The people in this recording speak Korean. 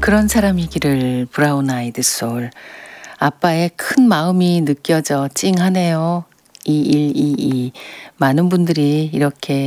그런 사람이기를 브라운 아이드 소울. 아빠의 큰 마음이 느껴져 찡하네요. 2122. 많은 분들이 이렇게